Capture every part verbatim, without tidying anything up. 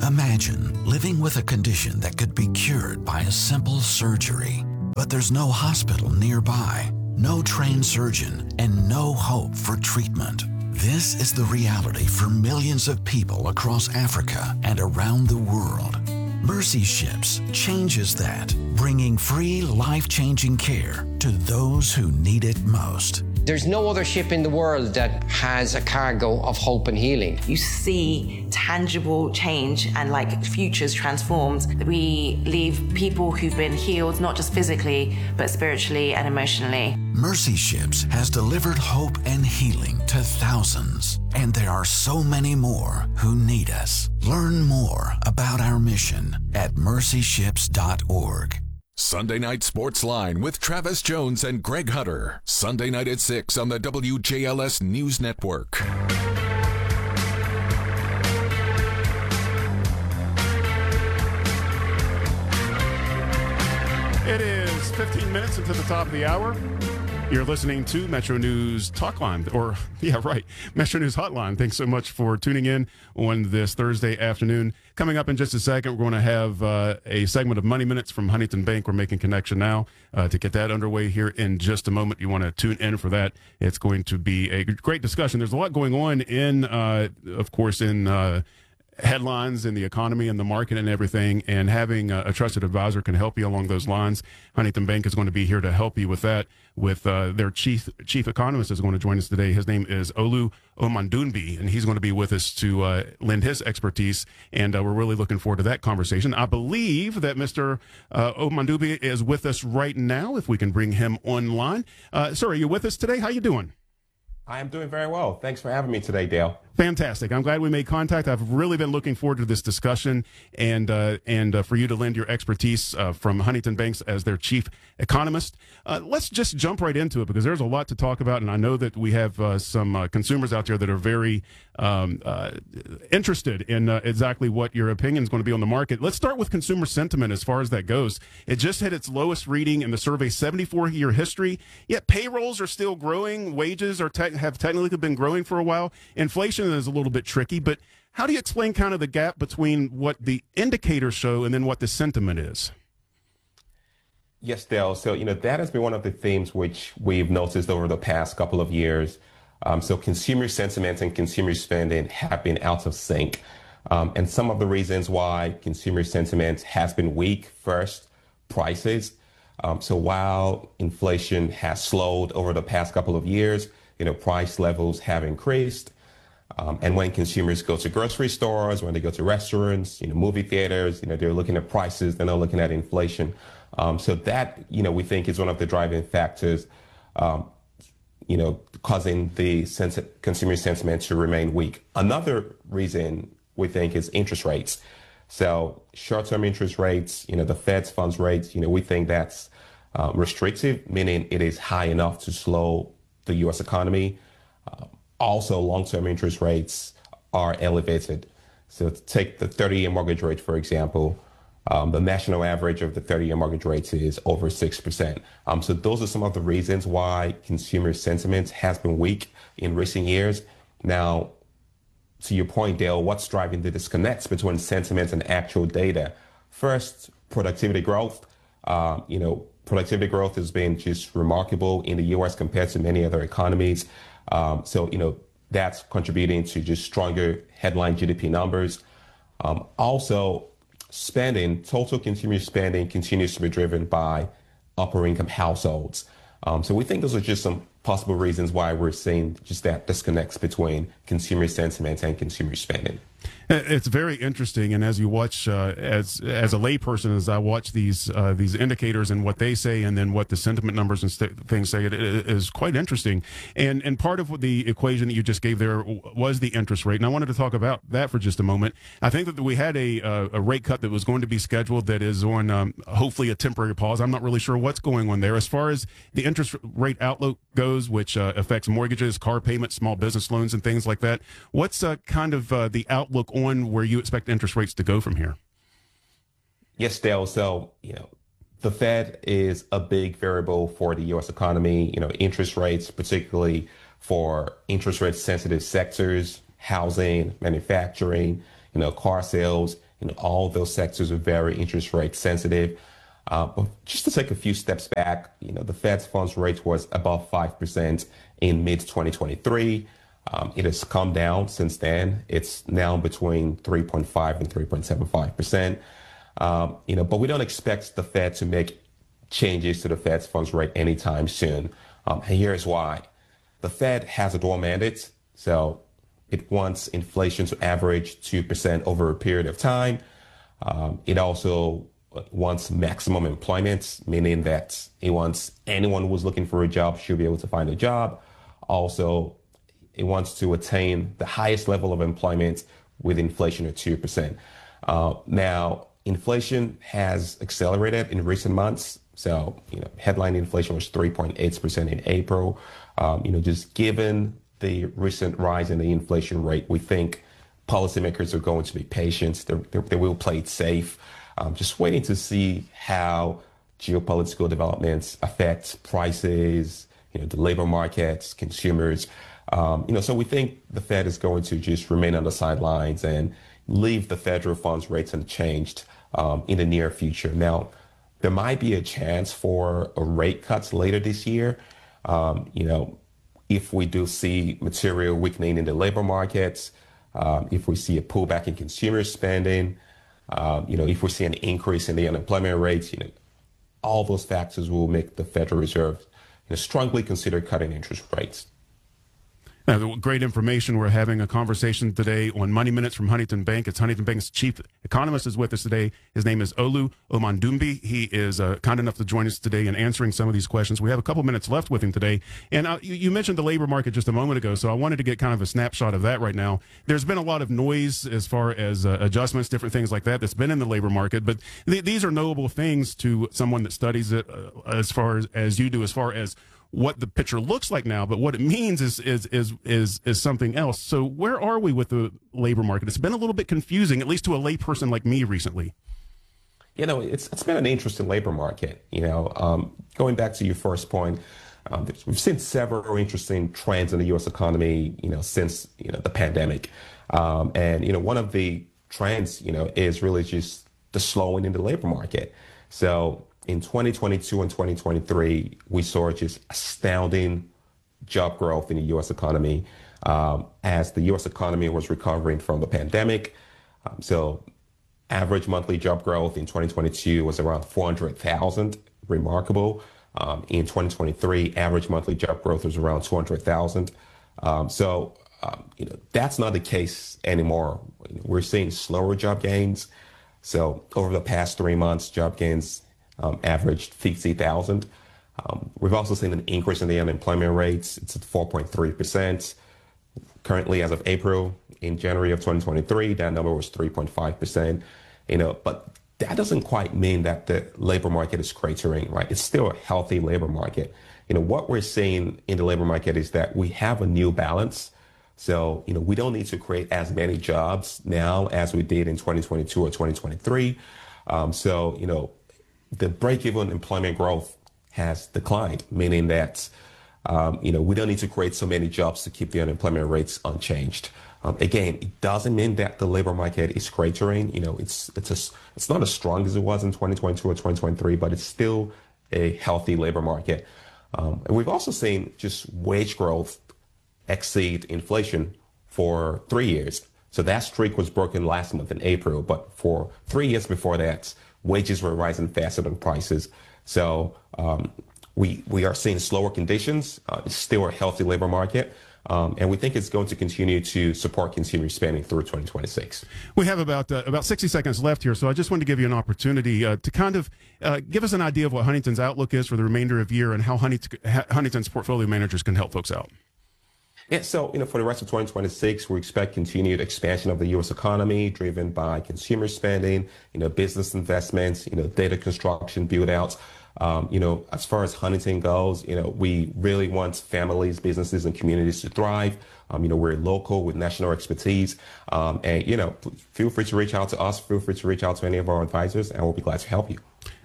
Imagine living with a condition that could be cured by a simple surgery, but there's no hospital nearby, no trained surgeon, and no hope for treatment. This is the reality for millions of people across Africa and around the world. Mercy Ships changes that, bringing free, life-changing care to those who need it most. There's no other ship in the world that has a cargo of hope and healing. You see tangible change and like futures transformed. We leave people who've been healed, not just physically, but spiritually and emotionally. Mercy Ships has delivered hope and healing to thousands, and there are so many more who need us. Learn more about our mission at mercy ships dot org. Sunday Night Sports Line with Travis Jones and Greg Hutter. Sunday night at six on the W J L S News Network. It is fifteen minutes into the top of the hour. You're listening to Metro News Talk Line, or, yeah, right, Metro News Hotline. Thanks so much for tuning in on this Thursday afternoon. Coming up in just a second, we're going to have uh, a segment of Money Minutes from Huntington Bank. We're making connection now uh, to get that underway here in just a moment. You want to tune in for that. It's going to be a great discussion. There's a lot going on in, uh, of course, in uh, headlines in the economy and the market and everything, and having a, a trusted advisor can help you along those lines. Huntington Bank is going to be here to help you with that. With uh, their chief chief economist is going to join us today. His name is Olu Omandunbi, and he's going to be with us to uh, lend his expertise, and uh, we're really looking forward to that conversation. I believe that Mister Uh, Omandunbi is with us right now, if we can bring him online. Uh, sir, are you with us today? How you doing? I am doing very well. Thanks for having me today, Dale. Fantastic. I'm glad we made contact. I've really been looking forward to this discussion and uh, and uh, for you to lend your expertise uh, from Huntington Banks as their chief economist. Uh, let's just jump right into it because there's a lot to talk about, and I know that we have uh, some uh, consumers out there that are very um, uh, interested in uh, exactly what your opinion is going to be on the market. Let's start with consumer sentiment as far as that goes. It just hit its lowest reading in the survey's seventy-four year history, yet payrolls are still growing. Wages are te- have technically been growing for a while. Inflation is a little bit tricky, but how do you explain kind of the gap between what the indicators show and then what the sentiment is? Yes, Dale. So, you know, that has been one of the themes which we've noticed over the past couple of years. Um, so consumer sentiment and consumer spending have been out of sync. Um, and some of the reasons why consumer sentiment has been weak, first, prices. Um, so while inflation has slowed over the past couple of years, you know, price levels have increased. Um, and when consumers go to grocery stores, when they go to restaurants, you know, movie theaters, you know, they're looking at prices, they're not looking at inflation. Um, so that, you know, we think is one of the driving factors, um, you know, causing the sens- consumer sentiment to remain weak. Another reason we think is interest rates. So short-term interest rates, you know, the Fed's funds rates, you know, we think that's uh, restrictive, meaning it is high enough to slow the U S economy. Uh, also, long-term interest rates are elevated. So take the thirty year mortgage rate, for example. Um, the national average of the thirty year mortgage rates is over six percent. Um, so those are some of the reasons why consumer sentiment has been weak in recent years. Now, to your point, Dale, what's driving the disconnects between sentiment and actual data? First, productivity growth. Uh, you know, productivity growth has been just remarkable in the U S compared to many other economies. Um, so, you know, that's contributing to just stronger headline G D P numbers. Um, also, spending, total consumer spending continues to be driven by upper income households. Um, so we think those are just some possible reasons why we're seeing just that disconnects between consumer sentiment and consumer spending. It's very interesting, and as you watch, uh, as as a layperson, as I watch these uh, these indicators and what they say, and then what the sentiment numbers and st- things say, it, it is quite interesting. And and part of the equation that you just gave there was the interest rate, and I wanted to talk about that for just a moment. I think that we had a uh, a rate cut that was going to be scheduled that is on um, hopefully a temporary pause. I'm not really sure what's going on there as far as the interest rate outlook goes, which uh, affects mortgages, car payments, small business loans, and things like that. What's uh, kind of uh, the outlook on where you expect interest rates to go from here? Yes, Dale. So, you know, the Fed is a big variable for the U S economy. You know, interest rates, particularly for interest rate sensitive sectors, housing, manufacturing, you you know, car sales, you know, all those sectors are very interest rate sensitive. Uh, but just to take a few steps back, you know, the Fed's funds rate was above five percent in mid twenty twenty-three. Um, it has come down since then. It's now between three point five and three point seven five percent. Um, you know, but we don't expect the Fed to make changes to the Fed's funds rate anytime soon. Um, and here's why. The Fed has a dual mandate, so it wants inflation to average two percent over a period of time. Um, it also wants maximum employment, meaning that it wants anyone who's looking for a job should be able to find a job. Also, it wants to attain the highest level of employment with inflation of two percent. Uh, now, inflation has accelerated in recent months. So, you know, headline inflation was three point eight percent in April. Um, you know, just given the recent rise in the inflation rate, we think policymakers are going to be patient. They're, they're, they will play it safe. Um, just waiting to see how geopolitical developments affect prices, you know, the labor markets, consumers. Um, you know, so we think the Fed is going to just remain on the sidelines and leave the federal funds rates unchanged um, in the near future. Now, there might be a chance for a rate cuts later this year. Um, you know, if we do see material weakening in the labor markets, um, if we see a pullback in consumer spending, um, you know, if we see an increase in the unemployment rates, you know, all those factors will make the Federal Reserve, you know, strongly consider cutting interest rates. Now, great information. We're having a conversation today on Money Minutes from Huntington Bank. It's Huntington Bank's chief economist is with us today. His name is Olu Omandumbi. He is uh, kind enough to join us today in answering some of these questions. We have a couple minutes left with him today. And uh, you, you mentioned the labor market just a moment ago, so I wanted to get kind of a snapshot of that right now. There's been a lot of noise as far as uh, adjustments, different things like that that's been in the labor market, but th- these are knowable things to someone that studies it uh, as far as, as you do, as far as what the picture looks like now, but what it means is is is is is something else. So where are we with the labor market? It's been a little bit confusing, at least to a layperson like me recently. You know, it's it's been an interesting labor market. You know, um, going back to your first point, um, we've seen several interesting trends in the U S economy, you know, since, you know, the pandemic. Um, and, you know, one of the trends, you know, is really just the slowing in the labor market. So in twenty twenty-two and twenty twenty-three, we saw just astounding job growth in the U S economy um, as the U S economy was recovering from the pandemic. Um, so average monthly job growth in twenty twenty-two was around four hundred thousand, remarkable. Um, in twenty twenty-three, average monthly job growth was around two hundred thousand. Um, so, um, you know, that's not the case anymore. We're seeing slower job gains. So over the past three months, job gains Um, averaged fifty thousand. Um, we've also seen an increase in the unemployment rates. It's at four point three percent. Currently, as of April, in January of twenty twenty-three, that number was three point five percent. You know, but that doesn't quite mean that the labor market is cratering, right? It's still a healthy labor market. You know, what we're seeing in the labor market is that we have a new balance. So, you know, we don't need to create as many jobs now as we did in twenty twenty-two or twenty twenty-three. Um, so, you know, the break-even employment growth has declined, meaning that, um, you know, we don't need to create so many jobs to keep the unemployment rates unchanged. Um, again, it doesn't mean that the labor market is cratering. You know, it's it's a, it's not as strong as it was in twenty twenty-two or twenty twenty-three, but it's still a healthy labor market. Um, and we've also seen just wage growth exceed inflation for three years. So that streak was broken last month in April, but for three years before that, wages were rising faster than prices. So um, we we are seeing slower conditions. Uh, it's still a healthy labor market. Um, and we think it's going to continue to support consumer spending through twenty twenty-six. We have about uh, about sixty seconds left here, so I just wanted to give you an opportunity uh, to kind of uh, give us an idea of what Huntington's outlook is for the remainder of the year and how Huntington, Huntington's portfolio managers can help folks out. Yeah, so, you know, for the rest of twenty twenty-six, we expect continued expansion of the U S economy driven by consumer spending, you know, business investments, you know, data construction, build outs. Um, you know, as far as Huntington goes, you know, we really want families, businesses, and communities to thrive. Um, you know, we're local with national expertise. Um, and, you know, feel free to reach out to us. Feel free to reach out to any of our advisors, and we'll be glad to help you.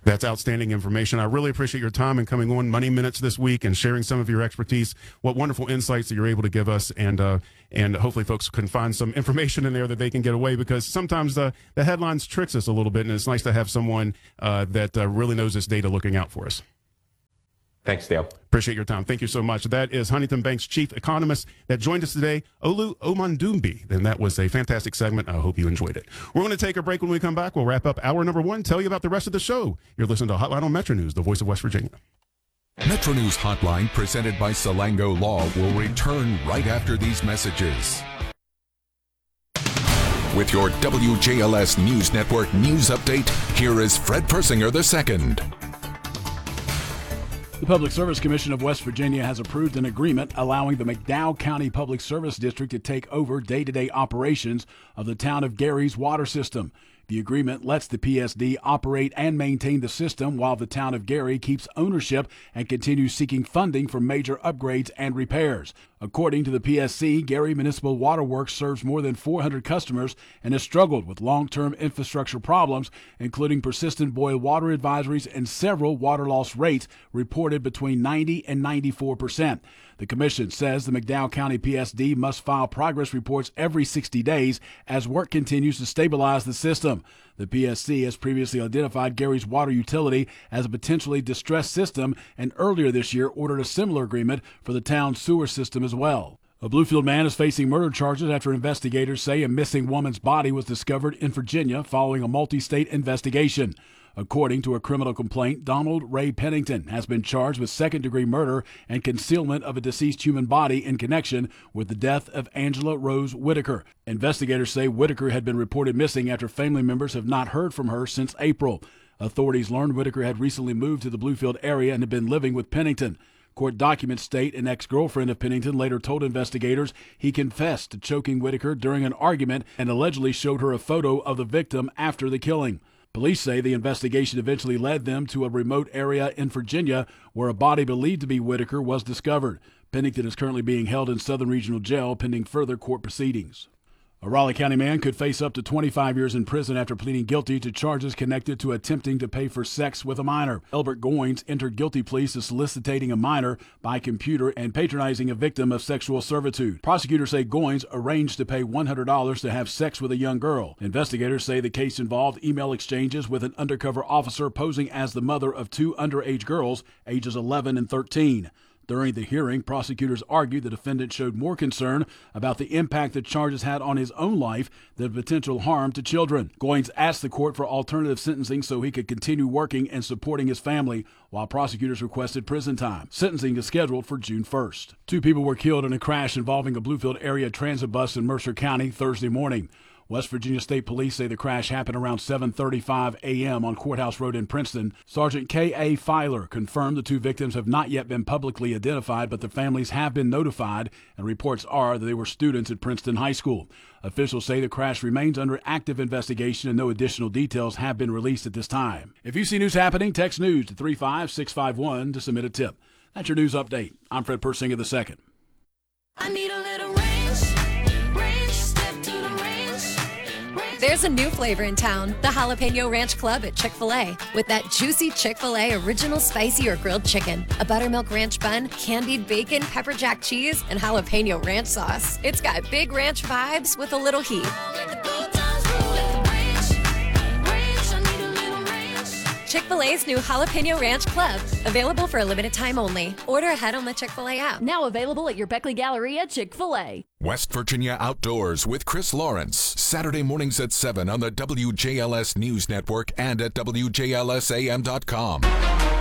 That's outstanding information. I really appreciate your time and coming on Money Minutes this week and sharing some of your expertise. What wonderful insights that you're able to give us, and uh, and hopefully folks can find some information in there that they can get away, because sometimes the, the headlines tricks us a little bit, and it's nice to have someone uh, that uh, really knows this data looking out for us. Thanks, Dale. Appreciate your time. Thank you so much. That is Huntington Bank's chief economist that joined us today, Olu Omandumbi. And that was a fantastic segment. I hope you enjoyed it. We're going to take a break. When we come back, we'll wrap up hour number one, tell you about the rest of the show. You're listening to Hotline on Metro News, the voice of West Virginia. Metro News Hotline, presented by Salango Law, will return right after these messages. With your W J L S News Network news update, here is Fred Persinger the second. The Public Service Commission of West Virginia has approved an agreement allowing the McDowell County Public Service District to take over day-to-day operations of the town of Gary's water system. The agreement lets the P S D operate and maintain the system while the town of Gary keeps ownership and continues seeking funding for major upgrades and repairs. According to the P S C, Gary Municipal Water Works serves more than four hundred customers and has struggled with long-term infrastructure problems, including persistent boil water advisories and several water loss rates reported between ninety and ninety-four percent. The commission says the McDowell County P S D must file progress reports every sixty days as work continues to stabilize the system. The P S C has previously identified Gary's water utility as a potentially distressed system, and earlier this year ordered a similar agreement for the town's sewer system as well. A Bluefield man is facing murder charges after investigators say a missing woman's body was discovered in Virginia following a multi-state investigation. According to a criminal complaint, Donald Ray Pennington has been charged with second-degree murder and concealment of a deceased human body in connection with the death of Angela Rose Whitaker. Investigators say Whitaker had been reported missing after family members have not heard from her since April. Authorities learned Whitaker had recently moved to the Bluefield area and had been living with Pennington. Court documents state an ex-girlfriend of Pennington later told investigators he confessed to choking Whitaker during an argument and allegedly showed her a photo of the victim after the killing. Police say the investigation eventually led them to a remote area in Virginia where a body believed to be Whitaker was discovered. Pennington is currently being held in Southern Regional Jail pending further court proceedings. A Raleigh County man could face up to twenty-five years in prison after pleading guilty to charges connected to attempting to pay for sex with a minor. Elbert Goins entered guilty pleas to soliciting a minor by computer and patronizing a victim of sexual servitude. Prosecutors say Goins arranged to pay one hundred dollars to have sex with a young girl. Investigators say the case involved email exchanges with an undercover officer posing as the mother of two underage girls, ages eleven and thirteen. During the hearing, prosecutors argued the defendant showed more concern about the impact the charges had on his own life than potential harm to children. Goins asked the court for alternative sentencing so he could continue working and supporting his family, while prosecutors requested prison time. Sentencing is scheduled for June first. Two people were killed in a crash involving a Bluefield area transit bus in Mercer County Thursday morning. West Virginia State Police say the crash happened around seven thirty-five a.m. on Courthouse Road in Princeton. Sergeant K A. Filer confirmed the two victims have not yet been publicly identified, but their families have been notified, and reports are that they were students at Princeton High School. Officials say the crash remains under active investigation and no additional details have been released at this time. If you see news happening, text news to three five six five one to submit a tip. That's your news update. I'm Fred Persinger the second. I need a little range. There's a new flavor in town, the Jalapeno Ranch Club at Chick-fil-A. With that juicy Chick-fil-A original spicy or grilled chicken, a buttermilk ranch bun, candied bacon, pepper jack cheese, and jalapeno ranch sauce. It's got big ranch vibes with a little heat. Chick-fil-A's new Jalapeno Ranch Club. Available for a limited time only. Order ahead on the Chick-fil-A app. Now available at your Beckley Galleria Chick-fil-A. West Virginia Outdoors with Chris Lawrence. Saturday mornings at seven on the W J L S News Network and at W J L S A M dot com.